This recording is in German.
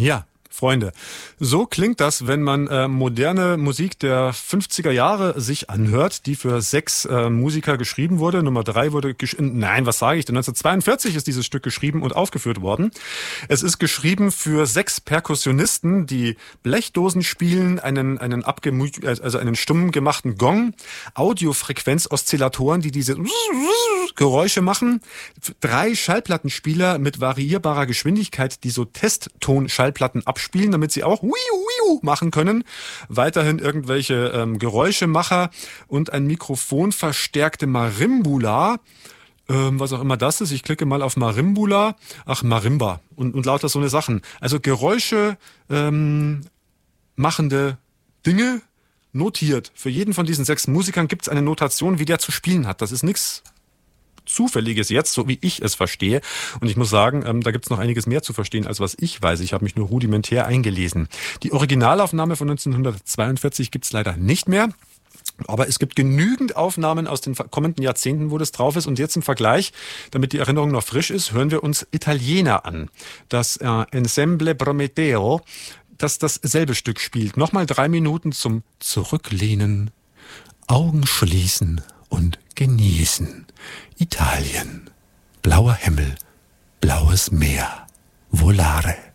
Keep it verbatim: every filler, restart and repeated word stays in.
Ja, Freunde, so klingt das, wenn man äh, moderne Musik der fünfziger Jahre sich anhört, die für sechs äh, Musiker geschrieben wurde. Nummer drei wurde, gesch- nein, was sage ich denn? neunzehnhundertzweiundvierzig ist dieses Stück geschrieben und aufgeführt worden. Es ist geschrieben für sechs Perkussionisten, die Blechdosen spielen, einen einen abgemü- also einen stumm gemachten Gong, Audiofrequenzoszillatoren, die diese Geräusche machen, drei Schallplattenspieler mit variierbarer Geschwindigkeit, die so Testton-Schallplatten abspielen, damit sie auch wiu, wiu machen können. Weiterhin irgendwelche ähm, Geräuschemacher und ein mikrofonverstärkte Marimbula, ähm, was auch immer das ist. Ich klicke mal auf Marimbula. Ach, Marimba und, und lauter so eine Sachen. Also Geräusche ähm, machende Dinge notiert. Für jeden von diesen sechs Musikern gibt es eine Notation, wie der zu spielen hat. Das ist nichts Zufälliges jetzt, so wie ich es verstehe. Und ich muss sagen, ähm, da gibt es noch einiges mehr zu verstehen, als was ich weiß. Ich habe mich nur rudimentär eingelesen. Die Originalaufnahme von neunzehnhundertzweiundvierzig gibt es leider nicht mehr. Aber es gibt genügend Aufnahmen aus den kommenden Jahrzehnten, wo das drauf ist. Und jetzt im Vergleich, damit die Erinnerung noch frisch ist, hören wir uns Italiener an. Das äh, Ensemble Prometeo, das dasselbe Stück spielt. Nochmal drei Minuten zum Zurücklehnen, Augen schließen und genießen. Italien, blauer Himmel, blaues Meer, volare.